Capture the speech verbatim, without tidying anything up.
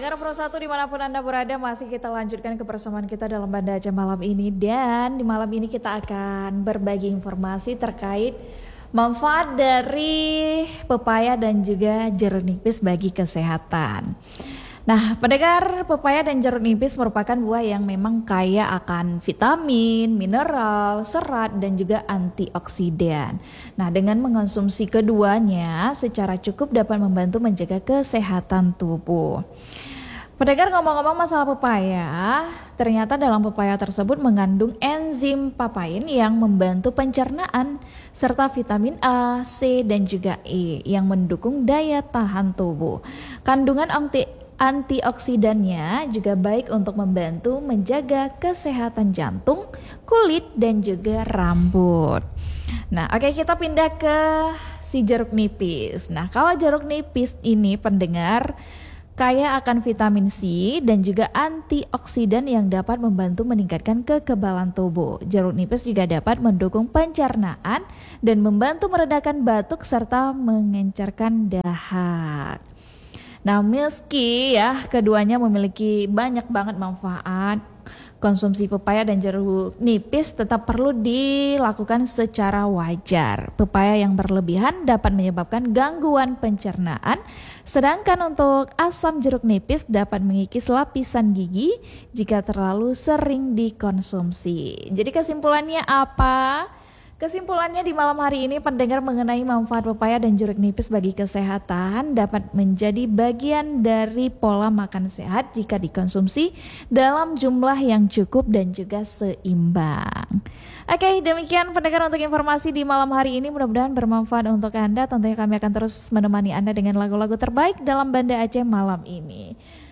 Pendengar Pro satu dimanapun Anda berada, masih kita lanjutkan kebersamaan kita dalam Banda Aceh malam ini. Dan di malam ini kita akan berbagi informasi terkait manfaat dari pepaya dan juga jeruk nipis bagi kesehatan. Nah, pendengar, pepaya dan jeruk nipis merupakan buah yang memang kaya akan vitamin, mineral, serat, dan juga antioksidan. Nah, dengan mengonsumsi keduanya secara cukup dapat membantu menjaga kesehatan tubuh. Pendengar, ngomong-ngomong masalah pepaya, ternyata dalam pepaya tersebut mengandung enzim papain yang membantu pencernaan serta vitamin A, C, dan juga E yang mendukung daya tahan tubuh. Kandungan anti Antioksidannya juga baik untuk membantu menjaga kesehatan jantung, kulit, dan juga rambut. Nah, oke, kita pindah ke si jeruk nipis. Nah, kalau jeruk nipis ini, pendengar, kaya akan vitamin C dan juga antioksidan yang dapat membantu meningkatkan kekebalan tubuh. Jeruk nipis juga dapat mendukung pencernaan dan membantu meredakan batuk serta mengencerkan dahak. Nah, meski ya keduanya memiliki banyak banget manfaat, konsumsi pepaya dan jeruk nipis tetap perlu dilakukan secara wajar. Pepaya yang berlebihan dapat menyebabkan gangguan pencernaan, sedangkan untuk asam jeruk nipis dapat mengikis lapisan gigi jika terlalu sering dikonsumsi. Jadi kesimpulannya apa? Kesimpulannya di malam hari ini, pendengar, mengenai manfaat pepaya dan jeruk nipis bagi kesehatan dapat menjadi bagian dari pola makan sehat jika dikonsumsi dalam jumlah yang cukup dan juga seimbang. Oke, demikian pendengar untuk informasi di malam hari ini, mudah-mudahan bermanfaat untuk Anda. Tentunya kami akan terus menemani Anda dengan lagu-lagu terbaik dalam Banda Aceh malam ini.